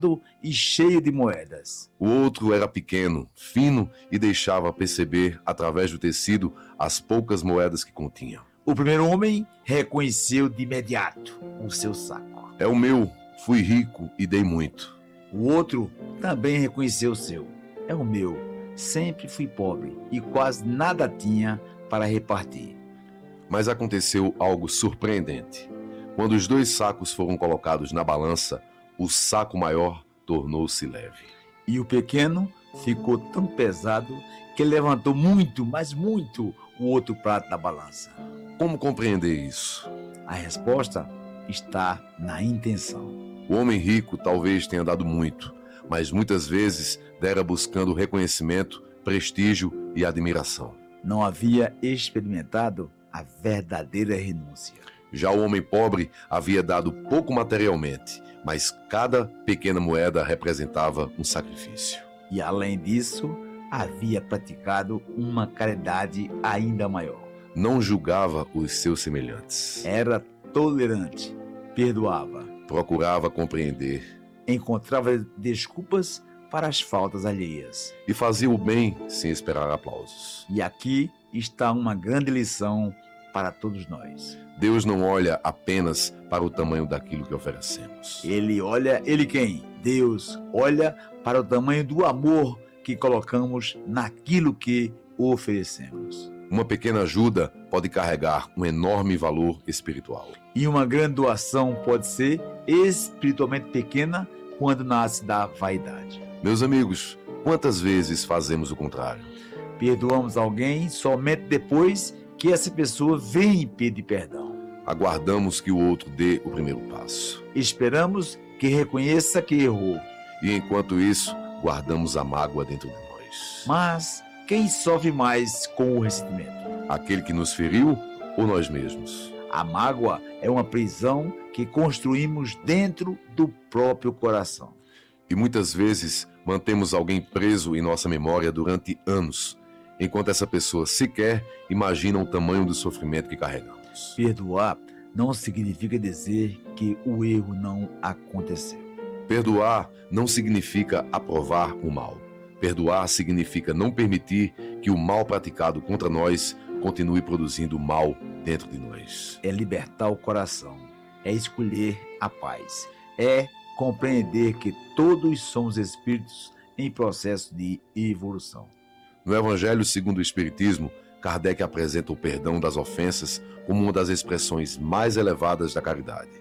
e cheio de moedas. O outro era pequeno, fino e deixava perceber, através do tecido, as poucas moedas que continha. O primeiro homem reconheceu de imediato o seu saco. É o meu, fui rico e dei muito. O outro também reconheceu o seu. É o meu, sempre fui pobre e quase nada tinha para repartir. Mas aconteceu algo surpreendente. Quando os 2 sacos foram colocados na balança, o saco maior tornou-se leve. E o pequeno ficou tão pesado que levantou muito, mas muito, o outro prato da balança. Como compreender isso? A resposta está na intenção. O homem rico talvez tenha dado muito, mas muitas vezes dera buscando reconhecimento, prestígio e admiração. Não havia experimentado a verdadeira renúncia. Já o homem pobre havia dado pouco materialmente, mas cada pequena moeda representava um sacrifício. E além disso, havia praticado uma caridade ainda maior. Não julgava os seus semelhantes. Era tolerante, perdoava, Procurava compreender encontrava desculpas para as faltas alheias. e fazia o bem sem esperar aplausos. E aqui está uma grande lição para todos nós. Deus não olha apenas para o tamanho daquilo que oferecemos. Ele quem? Deus olha para o tamanho do amor que colocamos naquilo que oferecemos. Uma pequena ajuda pode carregar um enorme valor espiritual. E uma grande doação pode ser espiritualmente pequena quando nasce da vaidade. Meus amigos, quantas vezes fazemos o contrário? Perdoamos alguém somente depois que essa pessoa vem pedir perdão. Aguardamos que o outro dê o primeiro passo. Esperamos que reconheça que errou. E enquanto isso, guardamos a mágoa dentro de nós. Mas quem sofre mais com o ressentimento? Aquele que nos feriu ou nós mesmos? A mágoa é uma prisão que construímos dentro do próprio coração. E muitas vezes mantemos alguém preso em nossa memória durante anos, enquanto essa pessoa sequer imagina o tamanho do sofrimento que carregamos. Perdoar não significa dizer que o erro não aconteceu. Perdoar não significa aprovar o mal. Perdoar significa não permitir que o mal praticado contra nós continue produzindo mal dentro de nós. É libertar o coração, é escolher a paz, é compreender que todos somos espíritos em processo de evolução. No Evangelho segundo o Espiritismo, Kardec apresenta o perdão das ofensas como uma das expressões mais elevadas da caridade.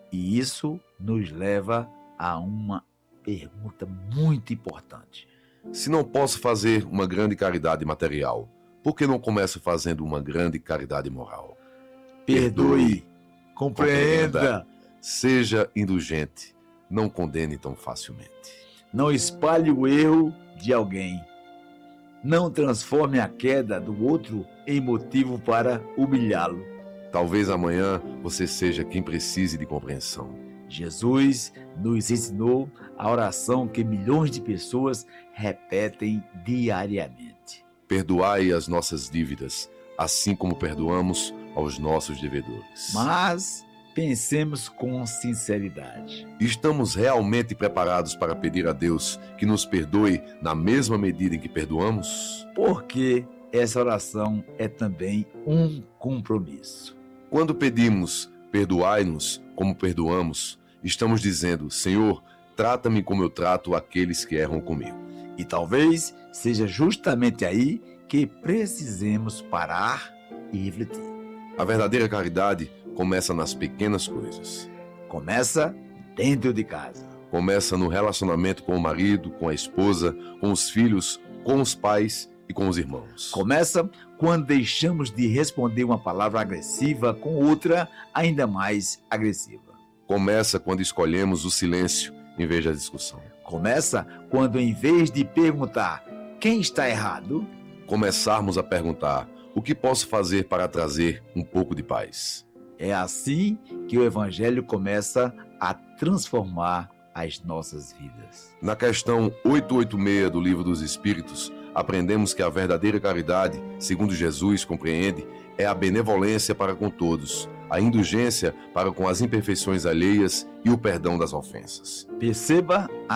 E isso nos leva a uma pergunta muito importante. Se não posso fazer uma grande caridade material, por que não começo fazendo uma grande caridade moral? Perdoe, compreenda, seja indulgente, não condene tão facilmente. não espalhe o erro de alguém. Não transforme a queda do outro em motivo para humilhá-lo. Talvez amanhã você seja quem precise de compreensão. Jesus nos ensinou a oração que milhões de pessoas repetem diariamente. Perdoai as nossas dívidas, assim como perdoamos aos nossos devedores. Mas pensemos com sinceridade. Estamos realmente preparados para pedir a Deus que nos perdoe na mesma medida em que perdoamos? Porque essa oração é também um compromisso. Quando pedimos, perdoai-nos como perdoamos, estamos dizendo, Senhor, trata-me como eu trato aqueles que erram comigo. E talvez seja justamente aí que precisemos parar e refletir. A verdadeira caridade começa nas pequenas coisas. Começa dentro de casa. Começa no relacionamento com o marido, com a esposa, com os filhos, com os pais e com os irmãos. Começa quando deixamos de responder uma palavra agressiva com outra ainda mais agressiva. Começa quando escolhemos o silêncio em vez da discussão. Começa quando, em vez de perguntar quem está errado, começarmos a perguntar o que posso fazer para trazer um pouco de paz. É assim que o Evangelho começa a transformar as nossas vidas. Na questão 886 do Livro dos Espíritos, aprendemos que a verdadeira caridade, segundo Jesus compreende, é a benevolência para com todos, a indulgência para com as imperfeições alheias e o perdão das ofensas. Perceba